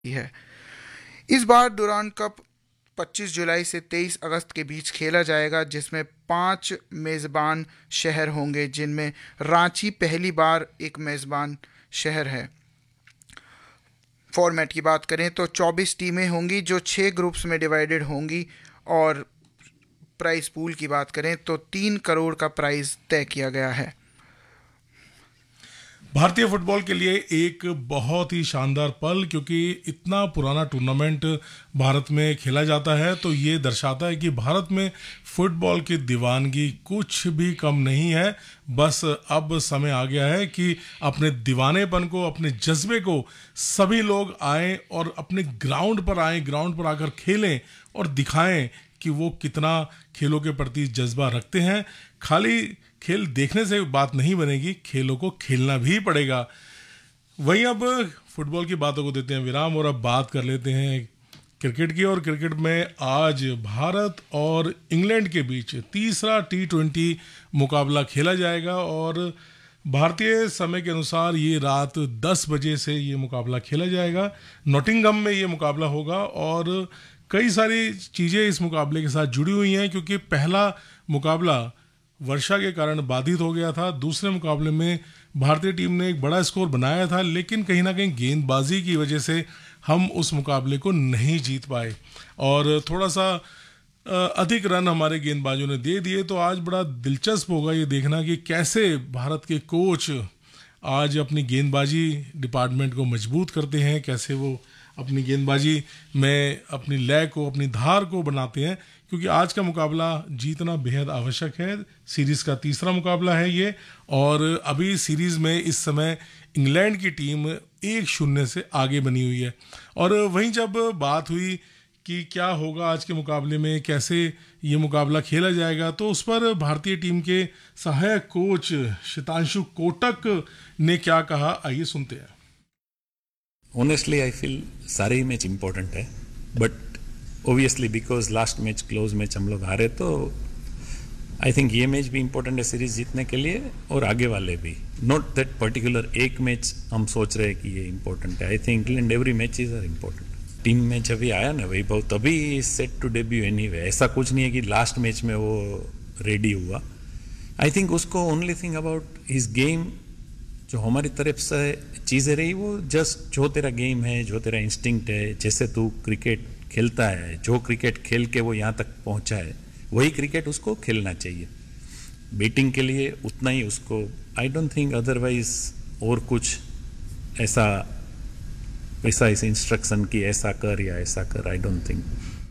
है। इस बार दुरान कप 25 जुलाई से 23 अगस्त के बीच खेला जाएगा, जिसमें 5 मेज़बान शहर होंगे, जिनमें रांची पहली बार एक मेज़बान शहर है। फॉर्मेट की बात करें तो 24 टीमें होंगी जो 6 ग्रुप्स में डिवाइडेड होंगी, और प्राइस पूल की बात करें तो 3 करोड़ का प्राइस तय किया गया है। भारतीय फुटबॉल के लिए एक बहुत ही शानदार पल, क्योंकि इतना पुराना टूर्नामेंट भारत में खेला जाता है तो ये दर्शाता है कि भारत में फुटबॉल की दीवानगी कुछ भी कम नहीं है। बस अब समय आ गया है कि अपने दीवानेपन को, अपने जज्बे को सभी लोग आएं और अपने ग्राउंड पर आएं, ग्राउंड पर आकर खेलें और दिखाएं कि वो कितना खेलों के प्रति जज्बा रखते हैं। खाली खेल देखने से बात नहीं बनेगी, खेलों को खेलना भी पड़ेगा। वहीं अब फुटबॉल की बातों को देते हैं विराम और अब बात कर लेते हैं क्रिकेट की। और क्रिकेट में आज भारत और इंग्लैंड के बीच तीसरा T20 मुकाबला खेला जाएगा, और भारतीय समय के अनुसार ये रात 10 बजे से ये मुकाबला खेला जाएगा। नॉटिंघम में ये मुकाबला होगा, और कई सारी चीज़ें इस मुकाबले के साथ जुड़ी हुई हैं, क्योंकि पहला मुकाबला वर्षा के कारण बाधित हो गया था। दूसरे मुकाबले में भारतीय टीम ने एक बड़ा स्कोर बनाया था, लेकिन कहीं ना कहीं गेंदबाजी की वजह से हम उस मुकाबले को नहीं जीत पाए और थोड़ा सा अधिक रन हमारे गेंदबाजों ने दे दिए। तो आज बड़ा दिलचस्प होगा ये देखना कि कैसे भारत के कोच आज अपनी गेंदबाजी डिपार्टमेंट को मजबूत करते हैं, कैसे वो अपनी गेंदबाजी में अपनी लय को, अपनी धार को बनाते हैं, क्योंकि आज का मुकाबला जीतना बेहद आवश्यक है। सीरीज़ का तीसरा मुकाबला है ये, और अभी सीरीज़ में इस समय इंग्लैंड की टीम 1-0 से आगे बनी हुई है। और वहीं जब बात हुई कि क्या होगा आज के मुकाबले में, कैसे ये मुकाबला खेला जाएगा, तो उस पर भारतीय टीम के सहायक कोच शीतांशु कोटक ने क्या कहा, आइए सुनते हैं। Honestly, I feel सारे ही मैच इम्पोर्टेंट है, but obviously because last match close match हम लोग हारे, तो आई थिंक ये मैच भी इम्पोर्टेंट है सीरीज जीतने के लिए, और आगे वाले भी। नॉट दैट पर्टिकुलर एक मैच हम सोच रहे हैं कि ये इम्पोर्टेंट है। I think England every matches are important. Team match अभी आया ना वैभव, तभी सेट टू डेब्यू एनीवे। ऐसा कुछ नहीं है कि लास्ट मैच में वो रेडी हुआ। आई थिंक उसको only thing about his game, जो हमारी तरफ से चीज़ें रही, वो जस्ट जो तेरा गेम है, जो तेरा इंस्टिंक्ट है, जैसे तू क्रिकेट खेलता है, जो क्रिकेट खेल के वो यहाँ तक पहुँचा है, वही क्रिकेट उसको खेलना चाहिए। बैटिंग के लिए उतना ही उसको, आई डोंट थिंक अदरवाइज और कुछ ऐसा इस इंस्ट्रक्शन की ऐसा कर या ऐसा कर, आई डोंट थिंक।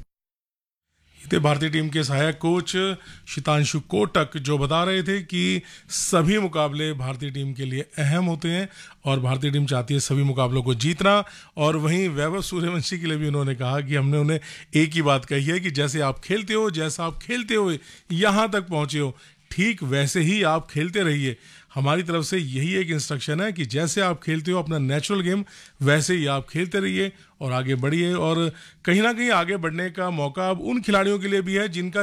भारतीय टीम के सहायक कोच शीतांशु कोटक जो बता रहे थे कि सभी मुकाबले भारतीय टीम के लिए अहम होते हैं और भारतीय टीम चाहती है सभी मुकाबलों को जीतना। और वहीं वैभव सूर्यवंशी के लिए भी उन्होंने कहा कि हमने उन्हें एक ही बात कही है कि जैसे आप खेलते हो, जैसा आप खेलते हो यहाँ तक पहुँचे हो, ठीक वैसे ही आप खेलते रहिए। हमारी तरफ से यही एक इंस्ट्रक्शन है कि जैसे आप खेलते हो अपना नेचुरल गेम, वैसे ही आप खेलते रहिए और आगे बढ़िए। और कहीं ना कहीं आगे बढ़ने का मौका अब उन खिलाड़ियों के लिए भी है जिनका